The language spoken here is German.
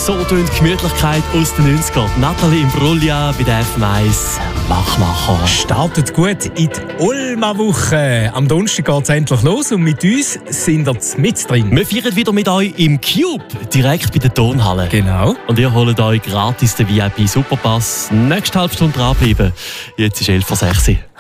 So tönt Gemütlichkeit aus den 90ern. Nathalie Imbruglia bei der FM1 Machmacher. Startet gut in die Ulma-Woche. Am Donnerstag geht es endlich los und mit uns sind ihr mit drin. Wir feiern wieder mit euch im Cube, direkt bei der Turnhalle. Genau. Und ihr holt euch gratis den VIP Superpass. Nächste halbe Stunde dranbleiben. Jetzt ist 11:06 Uhr.